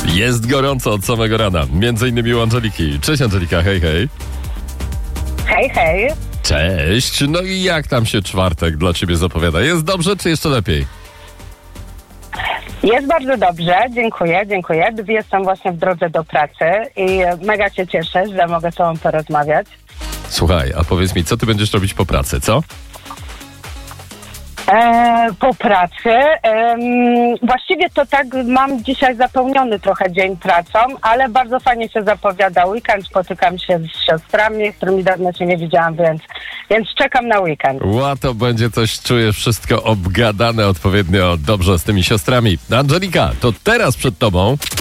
Jest gorąco od samego rana, między innymi u Angeliki. Cześć Angelika, hej, hej. Hej, hej. Cześć, no i jak tam się czwartek dla ciebie zapowiada? Jest dobrze, czy jeszcze lepiej? Jest bardzo dobrze, dziękuję. Jestem właśnie w drodze do pracy i mega się cieszę, że mogę z tobą porozmawiać. Słuchaj, a powiedz mi, co ty będziesz robić po pracy, co? Po pracy. Właściwie to tak mam dzisiaj zapełniony trochę dzień pracą, ale bardzo fajnie się zapowiada weekend. Spotykam się z siostrami, z którymi dawno się nie widziałam, więc czekam na weekend. To będzie coś, czuję wszystko obgadane odpowiednio dobrze z tymi siostrami. Angelika, to teraz przed tobą